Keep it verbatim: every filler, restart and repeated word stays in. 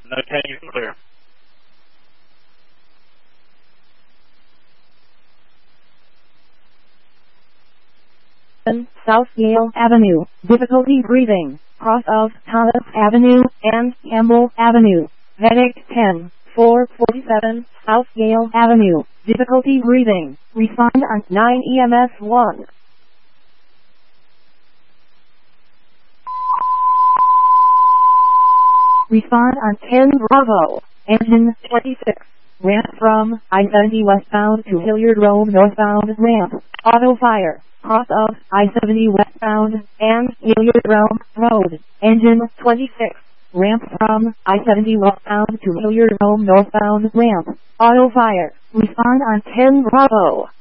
No ten, you're clear. South Yale Avenue, difficulty breathing, cross of Thomas Avenue and Campbell Avenue. Medic ten, four forty-seven, South Yale Avenue, difficulty breathing, respond on nine E M S one. Respond on ten Bravo, engine twenty-six. Ramp from I seventy westbound to Hilliard Road northbound ramp. Auto fire. Cross of I seventy westbound and Hilliard Road Road. Engine twenty-six. Ramp from I seventy westbound to Hilliard Road northbound ramp. Auto fire. Respond on ten Bravo.